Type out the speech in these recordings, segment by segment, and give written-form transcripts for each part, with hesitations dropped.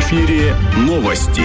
эфире новости.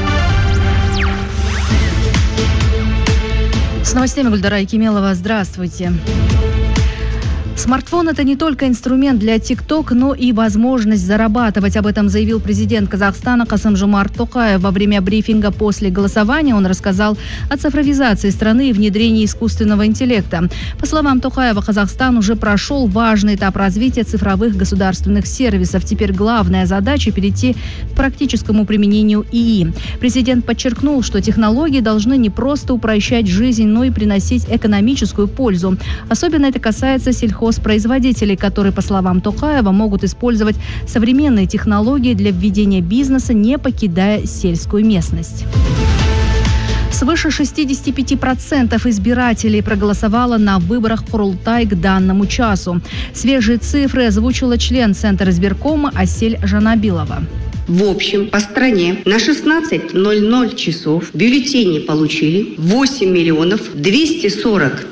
С новостями Гульдара Якимелова. Здравствуйте. Смартфон – это не только инструмент для ТикТок, но и возможность зарабатывать. Об этом заявил президент Казахстана Касым-Жомарт Токаев. Во время брифинга после голосования он рассказал о цифровизации страны и внедрении искусственного интеллекта. По словам Токаева, Казахстан уже прошел важный этап развития цифровых государственных сервисов. Теперь главная задача – перейти к практическому применению ИИ. Президент подчеркнул, что технологии должны не просто упрощать жизнь, но и приносить экономическую пользу. Особенно это касается сельхозпроизводителей, которые, по словам Токаева, могут использовать современные технологии для введения бизнеса, не покидая сельскую местность. Свыше 65% избирателей проголосовало на выборах в Курултай к данному часу. Свежие цифры озвучила член Центра избиркома Асель Жанабилова. В общем, по стране на 16:00 часов бюллетени получили 8 240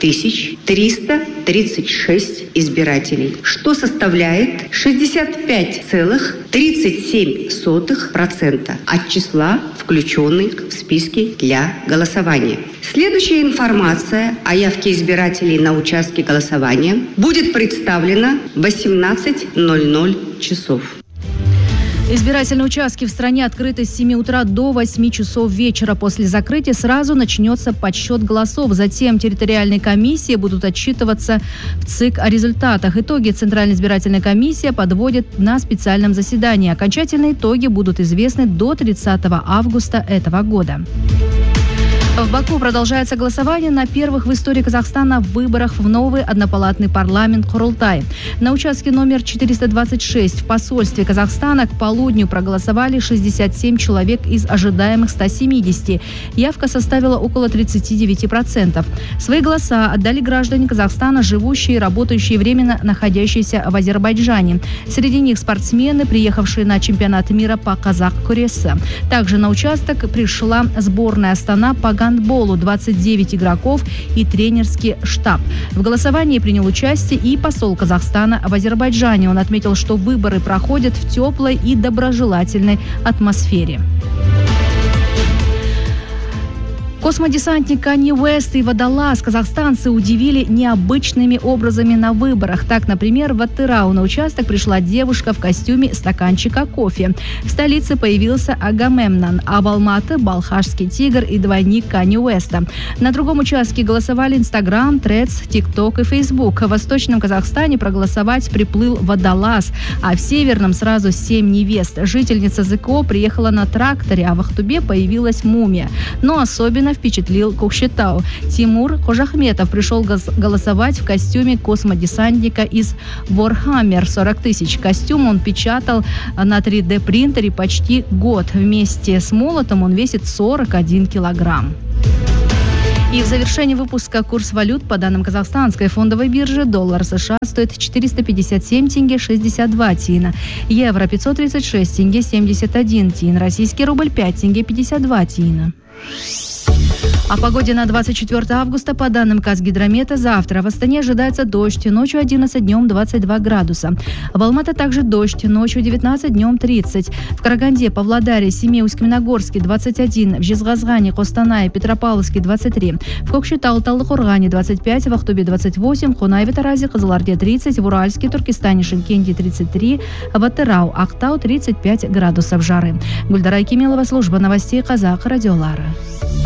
336 избирателей, что составляет 65,37% от числа, включенных в списки для голосования. Следующая информация о явке избирателей на участке голосования будет представлена в 18:00 часов. Избирательные участки в стране открыты с 7 утра до 8 часов вечера. После закрытия сразу начнется подсчет голосов. Затем территориальные комиссии будут отчитываться в ЦИК о результатах. Итоги Центральная избирательная комиссия подводит на специальном заседании. Окончательные итоги будут известны до 30 августа этого года. В Баку продолжается голосование на первых в истории Казахстана выборах в новый однопалатный парламент Курултай. На участке номер 426 в посольстве Казахстана к полудню проголосовали 67 человек из ожидаемых 170. Явка составила около 39%. Свои голоса отдали граждане Казахстана, живущие и работающие временно находящиеся в Азербайджане. Среди них спортсмены, приехавшие на чемпионат мира по казах-куресе. Также на участок пришла сборная Астана по гандболу, 29 игроков и тренерский штаб. В голосовании принял участие и посол Казахстана в Азербайджане. Он отметил, что выборы проходят в теплой и доброжелательной атмосфере. Космодесантник Канье Уэст и водолаз казахстанцы удивили необычными образами на выборах. Так, например, в Атырау на участок пришла девушка в костюме стаканчика кофе. В столице появился Агамемнон, а в Алматы – балхашский тигр и двойник Канье Уэста. На другом участке голосовали Инстаграм, Тредс, ТикТок и Фейсбук. В Восточном Казахстане проголосовать приплыл водолаз, а в Северном сразу 7 невест. Жительница ЗКО приехала на тракторе, а в Ахтубе появилась мумия. Но особенно впечатлил Кокшетау. Тимур Кожахметов пришел голосовать в костюме космодесантника из Warhammer 40 000. Костюм он печатал на 3D принтере почти год. Вместе с молотом он весит 41 килограмм. И в завершении выпуска курс валют по данным казахстанской фондовой биржи. Доллар США стоит 457 тенге 62 тиына. Евро 536 тенге 71 тиын. Российский рубль 5 тенге 52 тиына. О погоде на 24 августа по данным Казгидромета завтра в Астане ожидается дождь, ночью 11, днем 22 градуса. В Алматы также дождь, ночью 19, днем 30. В Караганде, Павлодаре, Семей, Усть-Каменогорске 21, в Жезказгане, Костанае, Петропавловске 23, в Кокшетау, Талдыкоргане 25, в Ахтубе 28, в Хунайве, Таразе, Кызылорде 30, в Уральске, Туркестане, Шымкенте 33, в Атырау, Актау 35 градусов жары. Гульдара Якимелова, служба новостей Казах радиолары.